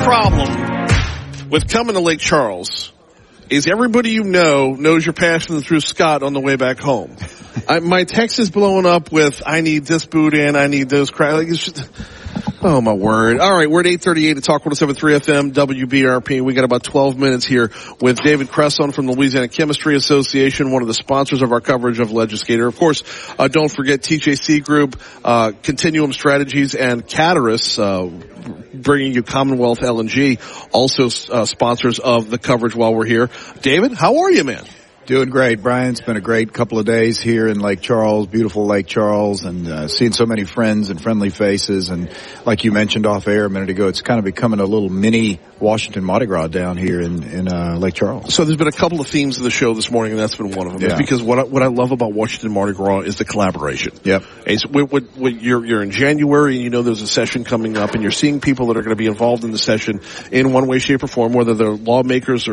problem with coming to Lake Charles is everybody you know knows you're passing through Scott on the way back home. My text is blowing up with, I need this boudin, I need those like, it's just, oh my word. All right, we're at 8:38 at Talk 107.3 FM, WBRP. We got about 12 minutes here with David Cresson from the Louisiana Chemistry Association, one of the sponsors of our coverage of Legislator. Of course, don't forget TJC Group, Continuum Strategies, and Caterus, bringing you Commonwealth LNG, also sponsors of the coverage while we're here. David, how are you, man? Doing great, Brian. It's been a great couple of days here in Lake Charles, beautiful Lake Charles, and seeing so many friends and friendly faces. And like you mentioned off air a minute ago, it's kind of becoming a little mini Washington Mardi Gras down here in Lake Charles. So there's been a couple of themes of the show this morning, and that's been one of them. Yeah. It's because what I love about Washington Mardi Gras is the collaboration. Yep. It's when you're in January, and you know there's a session coming up, and you're seeing people that are going to be involved in the session in one way, shape, or form, whether they're lawmakers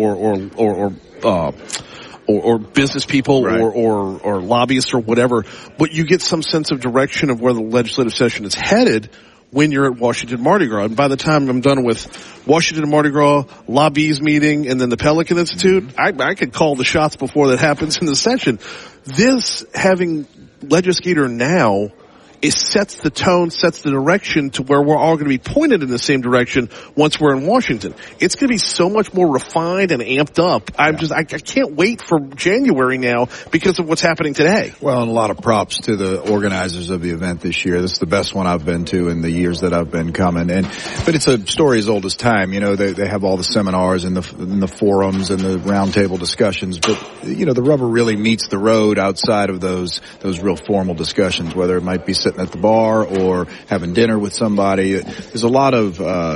or business people, right, or lobbyists or whatever, but you get some sense of direction of where the legislative session is headed when you're at Washington Mardi Gras. And by the time I'm done with Washington Mardi Gras, Lobbies meeting, and then the Pelican Institute, I could call the shots before that happens in the session. This, having Legislator now, it sets the tone, sets the direction to where we're all going to be pointed in the same direction once we're in Washington. It's going to be so much more refined and amped up. I can't wait for January now because of what's happening today. Well, and a lot of props to the organizers of the event this year. This is the best one I've been to in the years that I've been coming. But it's a story as old as time. You know, they have all the seminars and the forums and the roundtable discussions. But, you know, the rubber really meets the road outside of those real formal discussions, whether it might be sitting at the bar or having dinner with somebody. There's a lot of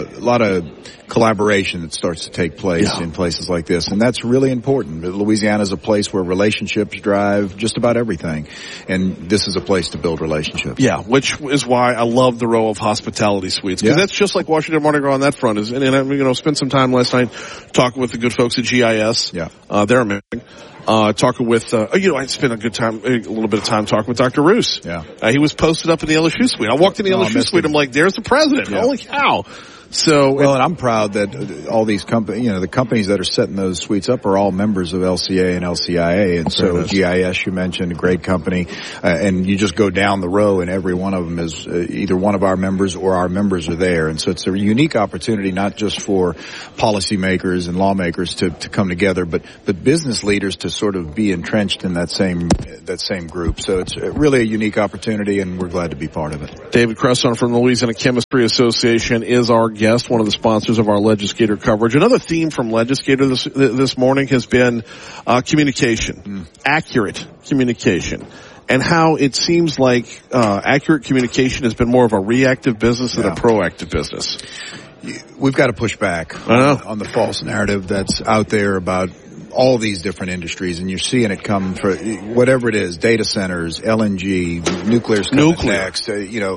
collaboration that starts to take place in places like this, and that's really important. Louisiana is a place where relationships drive just about everything, and this is a place to build relationships. Yeah, which is why I love the row of hospitality suites, because that's just like Washington Mardi Gras on that front. And I spent some time last night talking with the good folks at GIS. Yeah, they're amazing. Talking with, I spent a little bit of time talking with Dr. Roos. Yeah. He was posted up in the LSU suite. I walked in the LSU suite. I'm like, there's the president. Yeah. Holy cow. So, and I'm proud that all these companies, the companies that are setting those suites up are all members of LCA and LCIA. And so GIS, you mentioned, a great company. And you just go down the row and every one of them is either one of our members or our members are there. And so it's a unique opportunity, not just for policymakers and lawmakers to come together, but business leaders to sort of be entrenched in that same group. So it's really a unique opportunity, and we're glad to be part of it. David Cresson from the Louisiana Chemistry Association is our guest, one of the sponsors of our Legislator coverage. Another theme from Legislator this morning has been communication, accurate communication, and how it seems like accurate communication has been more of a reactive business than a proactive business. We've got to push back on the false narrative that's out there about all these different industries, and you're seeing it come for whatever it is, data centers, LNG, nuclear next,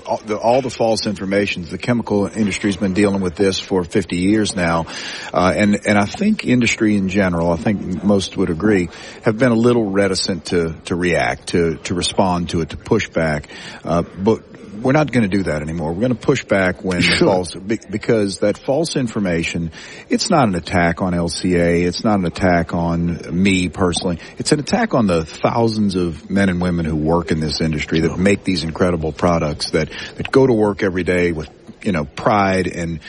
all the false information. The chemical industry's been dealing with this for 50 years now. And I think industry in general, I think most would agree, have been a little reticent to react, to respond to it, to push back. But we're not going to do that anymore. We're going to push back when because that false information, it's not an attack on LCA. It's not an attack on me personally. It's an attack on the thousands of men and women who work in this industry that make these incredible products, that go to work every day with pride and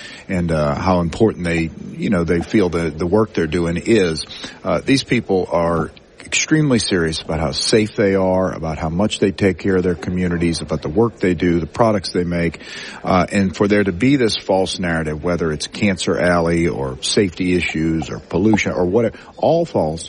how important they feel the work they're doing is. These people are extremely serious about how safe they are, about how much they take care of their communities, about the work they do, the products they make, and for there to be this false narrative, whether it's Cancer Alley or safety issues or pollution or whatever, all false,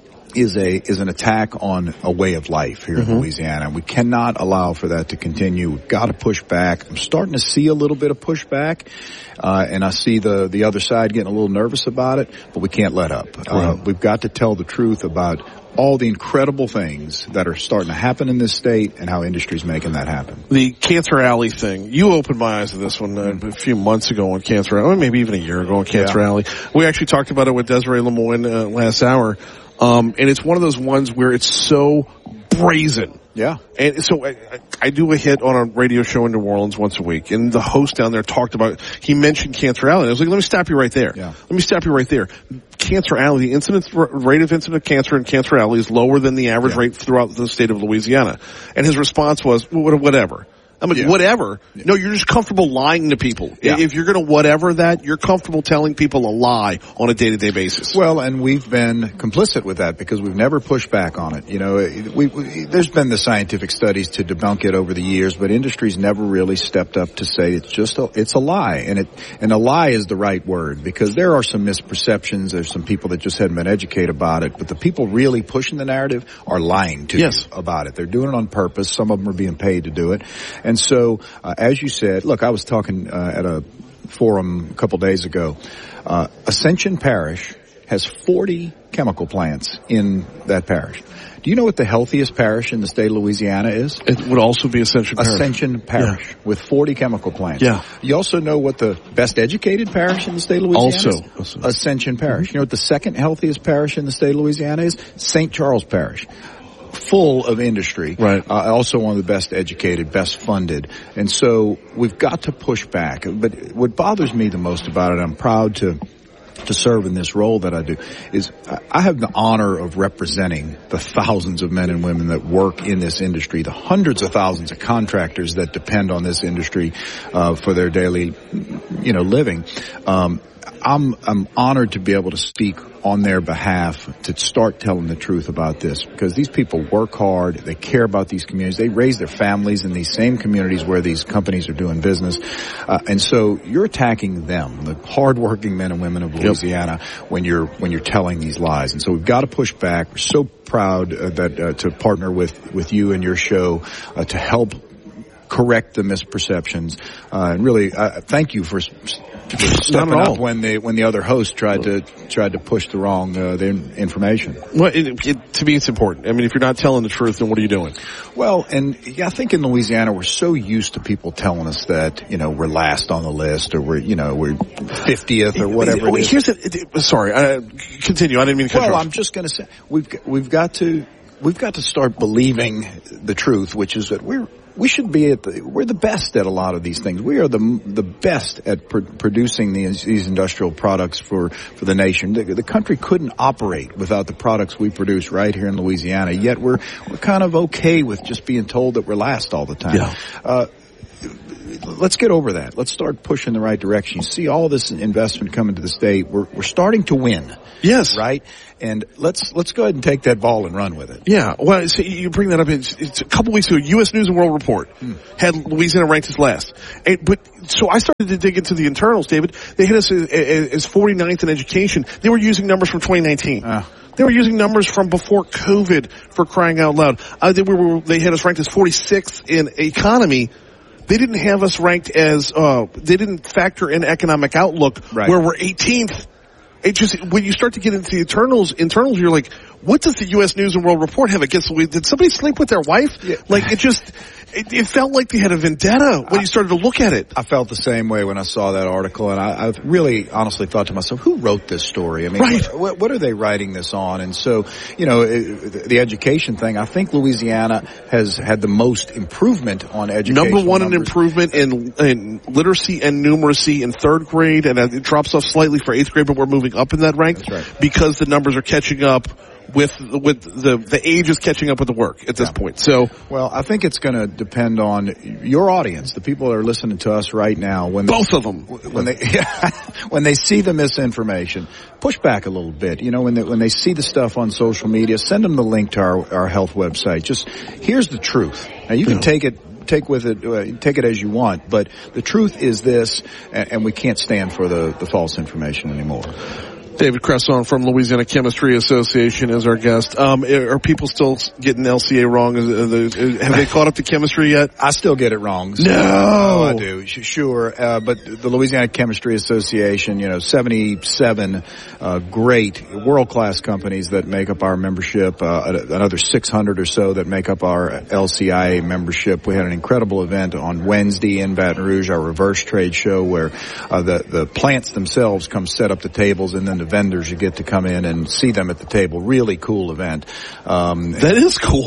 is an attack on a way of life here in Louisiana. We cannot allow for that to continue. We've got to push back. I'm starting to see a little bit of pushback, and I see the other side getting a little nervous about it, but we can't let up. We've got to tell the truth about all the incredible things that are starting to happen in this state and how industry's making that happen. The Cancer Alley thing, you opened my eyes to this one a few months ago on Cancer Alley, or maybe even a year ago on Cancer Alley. We actually talked about it with Desiree Lemoyne last hour. And it's one of those ones where it's so brazen. Yeah. And so I do a hit on a radio show in New Orleans once a week, and the host down there talked about, he mentioned Cancer Alley. I was like, let me stop you right there. Yeah. Let me stop you right there. Cancer Alley, the rate of incident of cancer in Cancer Alley is lower than the average rate throughout the state of Louisiana. And his response was, whatever. I'm like, whatever? Yeah. No, you're just comfortable lying to people. Yeah. If you're going to whatever that, you're comfortable telling people a lie on a day-to-day basis. Well, and we've been complicit with that because we've never pushed back on it. You know, there's been the scientific studies to debunk it over the years, but industry's never really stepped up to say it's a lie. And a lie is the right word because there are some misperceptions. There's some people that just hadn't been educated about it, but the people really pushing the narrative are lying to you about it. They're doing it on purpose. Some of them are being paid to do it. And so, as you said, look, I was talking at a forum a couple days ago. Ascension Parish has 40 chemical plants in that parish. Do you know what the healthiest parish in the state of Louisiana is? It would also be Ascension Parish. Ascension Parish with 40 chemical plants. Yeah. You also know what the best educated parish in the state of Louisiana is? Ascension Parish. You know what the second healthiest parish in the state of Louisiana is? St. Charles Parish. Full of industry, right? Also one of the best educated, best funded, and so we've got to push back. But what bothers me the most about it, I'm proud to serve in this role that I do, is I have the honor of representing the thousands of men and women that work in this industry, the hundreds of thousands of contractors that depend on this industry for their daily, living. I'm honored to be able to speak on their behalf to start telling the truth about this because these people work hard. They care about these communities. They raise their families in these same communities where these companies are doing business. And so you're attacking them, the hardworking men and women of Louisiana, when you're telling these lies. And so we've got to push back. We're so proud that to partner with you and your show to help correct the misperceptions. And really, thank you for stepping up when the other host tried to push the wrong the information. Well, to me, it's important. I mean, if you're not telling the truth, then what are you doing? Well, and I think in Louisiana we're so used to people telling us that we're last on the list or we're 50th or whatever. It is. Sorry, continue. I didn't mean to cut you off. Well, I'm just going to say we've got to start believing the truth, which is that we should be we're the best at a lot of these things. We are the best at producing these industrial products for the nation. The country couldn't operate without the products we produce right here in Louisiana. Yet we're kind of okay with just being told that we're last all the time. Yeah. Let's get over that. Let's start pushing the right direction. You see all this investment coming to the state. We're starting to win. Yes. Right? And let's go ahead and take that ball and run with it. Yeah. Well, so you bring that up. It's a couple weeks ago, U.S. News and World Report had Louisiana ranked as last. So I started to dig into the internals, David. They had us as 49th in education. They were using numbers from 2019. They were using numbers from before COVID, for crying out loud. They had us ranked as 46th in economy. They didn't have us ranked as, they didn't factor in economic outlook, where we're 18th. It just, when you start to get into the internals, you're like, what does the U.S. News and World Report have against Louisiana? Did somebody sleep with their wife? Yeah. Like, it felt like they had a vendetta when you started to look at it. I felt the same way when I saw that article, and I really honestly thought to myself, who wrote this story? I mean, what are they writing this on? And so, the education thing, I think Louisiana has had the most improvement on education. Number one in improvement in literacy and numeracy in third grade, and it drops off slightly for eighth grade, but we're moving up in that rank because the numbers are catching up with the age is catching up with the work at this point. So, well, I think it's going to depend on your audience, the people that are listening to us right now. When they see the misinformation, push back a little bit. When they see the stuff on social media, send them the link to our health website. Just here's the truth. Now you can take it as you want, but the truth is this, and we can't stand for the false information anymore. David Cresson from Louisiana Chemistry Association is our guest. Are people still getting LCA wrong? Have they caught up to chemistry yet? I still get it wrong. So no, I do. Sure. But the Louisiana Chemistry Association, 77 great world-class companies that make up our membership, another 600 or so that make up our LCIA membership. We had an incredible event on Wednesday in Baton Rouge, our reverse trade show, where the plants themselves come set up the tables, and then the vendors, you get to come in and see them at the table. Really cool event. That is cool.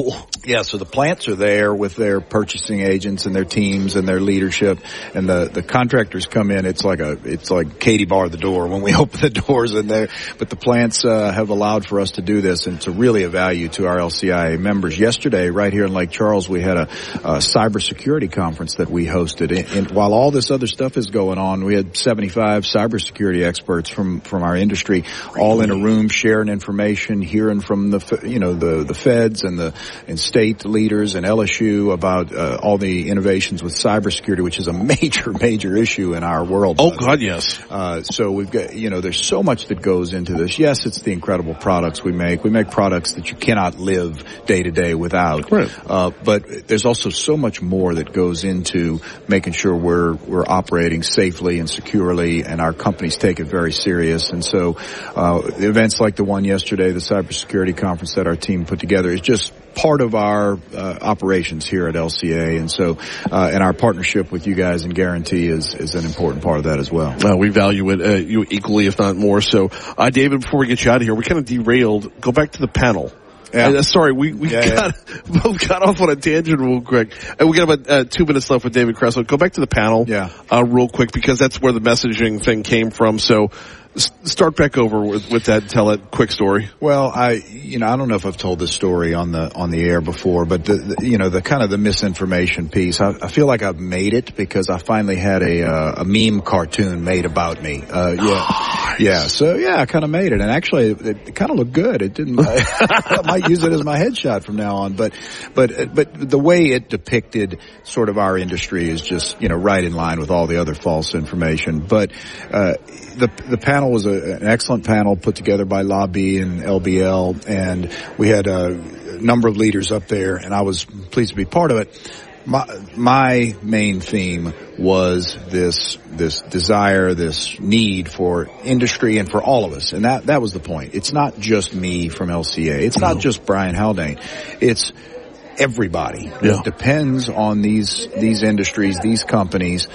Yeah, so the plants are there with their purchasing agents and their teams and their leadership, and the contractors come in. It's like Katie bar the door when we open the doors in there. But the plants have allowed for us to do this, and it's really a value to our LCIA members. Yesterday, right here in Lake Charles, we had a cybersecurity conference that we hosted. And while all this other stuff is going on, we had 75 cybersecurity experts from our industry all in a room sharing information, hearing from the feds and state leaders and LSU about all the innovations with cybersecurity, which is a major issue in our world. Oh, God, yes. So we've got, there's so much that goes into this. Yes, it's the incredible products we make. We make products that you cannot live day to day without. Right. But there's also so much more that goes into making sure we're operating safely and securely, and our companies take it very serious. And so events like the one yesterday, the cybersecurity conference that our team put together, is just part of our operations here at LCA, and so and our partnership with you guys and Guarantee is an important part of that as well. We value it you equally, if not more. So, David, before we get you out of here, we kind of derailed. Go back to the panel. Yeah. Sorry, we both got off on a tangent real quick. We got about 2 minutes left with David Kressel. Go back to the panel real quick, because that's where the messaging thing came from. So start back over with that. Tell that quick story. Well, I don't know if I've told this story on the air before, but the kind of the misinformation piece, I feel like I've made it, because I finally had a meme cartoon made about me. So I kind of made it, and actually it kind of looked good. It didn't. I might use it as my headshot from now on, but the way it depicted sort of our industry is just right in line with all the other false information. But the panel was an excellent panel put together by Lobby and LBL, and we had a number of leaders up there, and I was pleased to be part of it. My main theme was this desire, this need for industry and for all of us, and that was the point. It's not just me from LCA. It's not just Brian Haldane. It's everybody. It depends on these industries, these companies,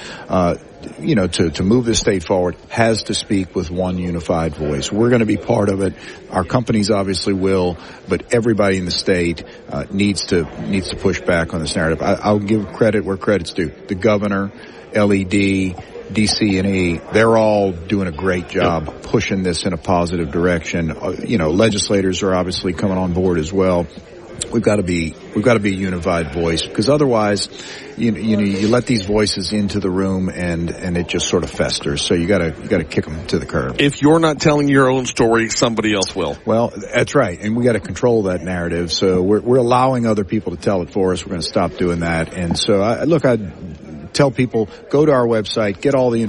to move the state forward, has to speak with one unified voice. We're going to be part of it. Our companies obviously will, but everybody in the state needs to push back on this narrative. I'll give credit where credit's due. The governor, LED, DC&E, they're all doing a great job pushing this in a positive direction. Legislators are obviously coming on board as well. We've got to be a unified voice, because otherwise, you let these voices into the room and it just sort of festers. So you got to kick them to the curb. If you're not telling your own story, somebody else will. Well, that's right, and we got to control that narrative. So we're allowing other people to tell it for us. We're going to stop doing that. And so I tell people, go to our website, get all the information.